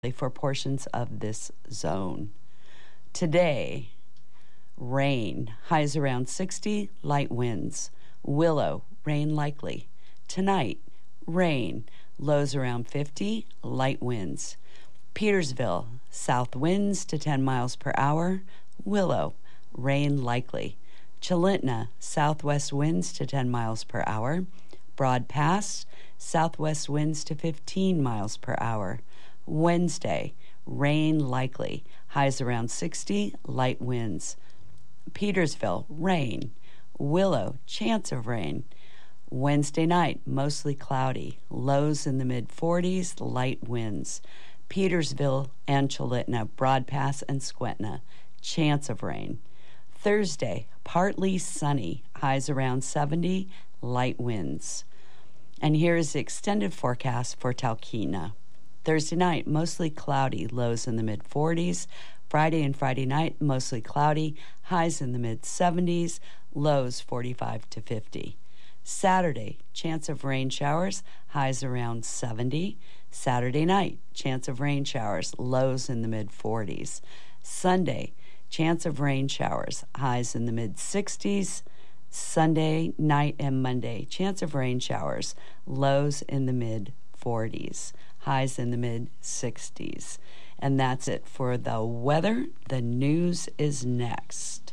for portions of this zone. Today, rain, highs around 60, light winds. Willow, rain likely. Tonight, rain, lows around 50, light winds. Petersville, south winds to 10 miles per hour. Willow, rain likely. Chilitna, southwest winds to 10 miles per hour. Broad Pass, southwest winds to 15 miles per hour. Wednesday, rain likely. Highs around 60, light winds. Petersville, rain. Willow, chance of rain. Wednesday night, mostly cloudy. Lows in the mid-40s, light winds. Petersville and Chilitna, Broad Pass and Skwentna, chance of rain. Thursday, partly sunny. Highs around 70, light winds. And here is the extended forecast for Talkeetna. Thursday night, mostly cloudy, lows in the mid-40s. Friday and Friday night, mostly cloudy, highs in the mid-70s, lows 45 to 50. Saturday, chance of rain showers, highs around 70. Saturday night, chance of rain showers, lows in the mid-40s. Sunday, chance of rain showers, highs in the mid-60s. Sunday night and Monday, chance of rain showers, lows in the mid-40s, highs in the mid-60s. And that's it for the weather. The news is next.